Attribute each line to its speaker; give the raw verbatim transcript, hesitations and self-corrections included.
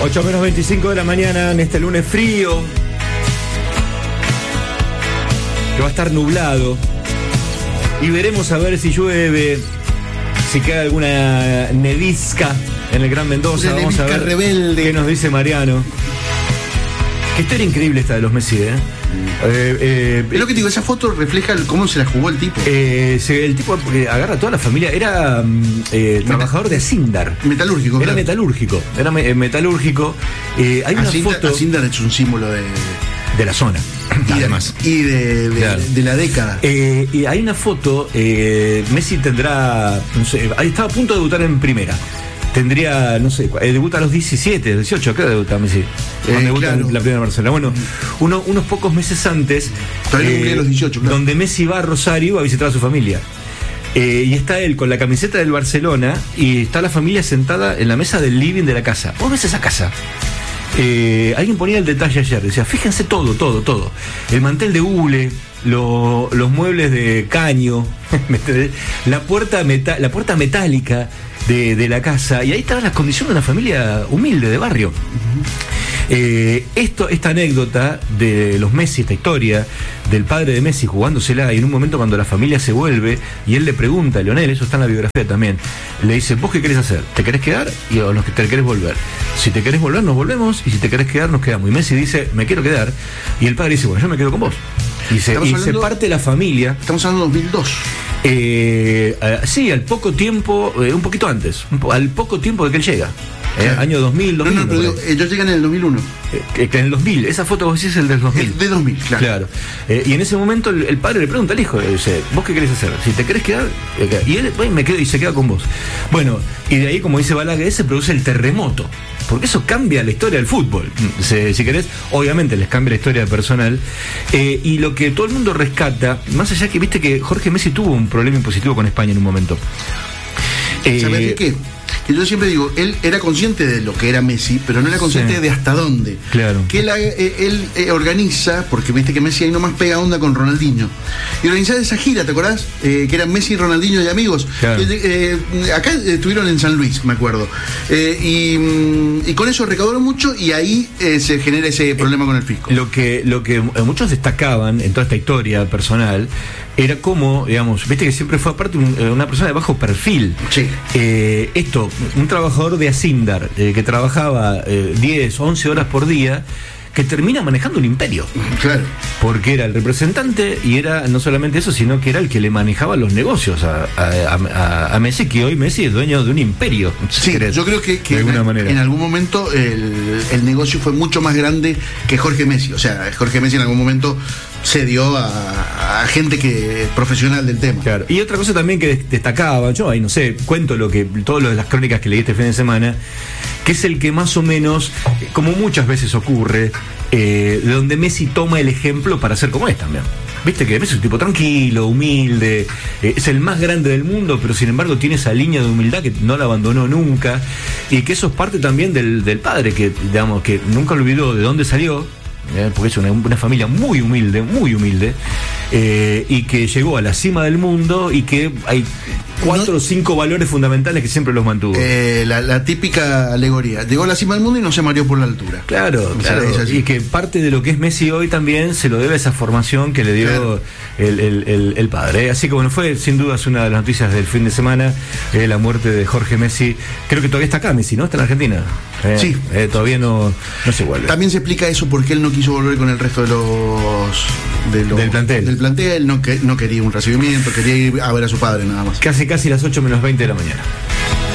Speaker 1: ocho menos veinticinco de la mañana en este lunes frío, que va a estar nublado, y veremos a ver si llueve, si cae alguna nevisca en el Gran Mendoza.
Speaker 2: Una
Speaker 1: Vamos a ver
Speaker 2: rebelde.
Speaker 1: qué nos dice Mariano. Qué historia increíble esta de los Messi, ¿eh? Eh, eh,
Speaker 2: es lo que digo, esa foto refleja el, cómo se la jugó el tipo.
Speaker 1: Eh, se, el tipo eh, agarra a toda la familia. Era eh, trabajador de Asindar.
Speaker 2: Metalúrgico.
Speaker 1: Era
Speaker 2: claro.
Speaker 1: metalúrgico. Era me, metalúrgico. Eh, hay una
Speaker 2: Asindar,
Speaker 1: foto.
Speaker 2: Asindar es un símbolo de,
Speaker 1: de la zona.
Speaker 2: Y
Speaker 1: además.
Speaker 2: De, y de, de,
Speaker 1: claro.
Speaker 2: de la década.
Speaker 1: Eh, y hay una foto. Eh, Messi tendrá. No sé, ahí estaba a punto de debutar en primera. Tendría, no sé, eh, debuta a los diecisiete, dieciocho, ¿qué debuta Messi?
Speaker 2: Eh,
Speaker 1: debuta
Speaker 2: claro.
Speaker 1: en la primera Barcelona. Bueno, uno, unos pocos meses antes,
Speaker 2: todavía no cumplía los dieciocho, claro.
Speaker 1: Donde Messi va a Rosario a visitar a su familia. Eh, y está él con la camiseta del Barcelona y está la familia sentada en la mesa del living de la casa. ¿Vos ves esa casa? Eh, alguien ponía el detalle ayer, decía, fíjense todo, todo, todo. El mantel de hule, lo, los muebles de caño, la puerta, meta, la puerta metálica de, de la casa, y ahí estaban las condiciones de una familia humilde de barrio. Uh-huh. Eh, esto, esta anécdota de los Messi, esta historia del padre de Messi jugándosela, y en un momento cuando la familia se vuelve y él le pregunta a Lionel, eso está en la biografía también, le dice, ¿vos qué querés hacer? ¿Te querés quedar y o los que te querés volver? Si te querés volver nos volvemos, y si te querés quedar nos quedamos. Y Messi dice, me quiero quedar, y el padre dice, bueno, yo me quedo con vos. Y se, y hablando, se parte la familia.
Speaker 2: Estamos hablando de dos mil dos.
Speaker 1: Eh, eh, sí, al poco tiempo, eh, un poquito antes, un po- al poco tiempo de que él llega. Eh,
Speaker 2: Claro.
Speaker 1: Año dos mil, dos mil.
Speaker 2: No, no, pero digo, ellos llegan en el dos mil uno.
Speaker 1: Eh, en el dos mil, esa foto vos decís el del dos mil.
Speaker 2: El de dos mil, claro.
Speaker 1: Claro. Eh, y en ese momento el, el padre le pregunta al hijo, le dice, ¿vos qué querés hacer? Si te querés quedar, eh, y él bueno, me quedo y se queda con vos. Bueno, y de ahí, como dice Balaguer, se produce el terremoto. Porque eso cambia la historia del fútbol. Se, si querés, obviamente les cambia la historia personal. Eh, y lo que todo el mundo rescata, más allá que viste que Jorge Messi tuvo un problema impositivo con España en un momento. Eh,
Speaker 2: ¿Sabés de qué? Que yo siempre digo, él era consciente de lo que era Messi, pero no era consciente
Speaker 1: Sí.
Speaker 2: de hasta dónde.
Speaker 1: Claro.
Speaker 2: Que él, eh, él eh, organiza, porque viste que Messi ahí nomás pega onda con Ronaldinho. Y organizaba esa gira, ¿te acordás? Eh, que eran Messi, Ronaldinho y amigos.
Speaker 1: Claro.
Speaker 2: Eh, eh, acá eh, estuvieron en San Luis, me acuerdo. Eh, y, mm, y con eso recaudaron mucho y ahí eh, se genera ese problema con el fisco.
Speaker 1: Lo que, lo que muchos destacaban en toda esta historia personal era como, digamos, viste que siempre fue aparte un, una persona de bajo perfil.
Speaker 2: Sí.
Speaker 1: Eh, esto, un trabajador de Asindar eh, que trabajaba eh, diez, once horas por día, que termina manejando un imperio.
Speaker 2: Claro.
Speaker 1: Porque era el representante y era no solamente eso, sino que era el que le manejaba los negocios a, a, a, a Messi, que hoy Messi es dueño de un imperio. Si
Speaker 2: Sí,
Speaker 1: querés,
Speaker 2: yo creo que, que
Speaker 1: de alguna
Speaker 2: en,
Speaker 1: manera.
Speaker 2: en algún momento el, el negocio fue mucho más grande que Jorge Messi. O sea, Jorge Messi en algún momento se dio a, a gente que profesional del tema.
Speaker 1: Claro. Y otra cosa también que destacaba, yo ahí no sé, cuento lo que todas las crónicas que leí este fin de semana, que es el que más o menos, como muchas veces ocurre, eh, de donde Messi toma el ejemplo para ser como es también. Viste que Messi es un tipo tranquilo, humilde, eh, es el más grande del mundo, pero sin embargo tiene esa línea de humildad que no la abandonó nunca, y que eso es parte también del, del padre, que digamos que nunca olvidó de dónde salió. Eh, porque es una, una familia muy humilde, muy humilde, eh, y que llegó a la cima del mundo y que hay cuatro o cinco valores fundamentales que siempre los mantuvo.
Speaker 2: Eh, la, la típica alegoría. Llegó a la cima del mundo y no se mareó por la altura.
Speaker 1: Claro,
Speaker 2: O sea,
Speaker 1: claro.
Speaker 2: es así.
Speaker 1: Y que parte de lo que es Messi hoy también se lo debe a esa formación que le dio
Speaker 2: Claro.
Speaker 1: el, el, el, el padre. Así que bueno, fue sin duda una de las noticias del fin de semana, eh, la muerte de Jorge Messi. Creo que todavía está acá Messi, ¿no? Está en Argentina. Eh,
Speaker 2: Sí.
Speaker 1: Eh, todavía no, no se vuelve.
Speaker 2: También se explica eso porque él no quiso volver con el resto de los, de los
Speaker 1: Del plantel.
Speaker 2: Del plantel, no, que, no quería un recibimiento, quería ir a ver a su padre nada más.
Speaker 1: Casi casi las ocho menos veinte de la mañana.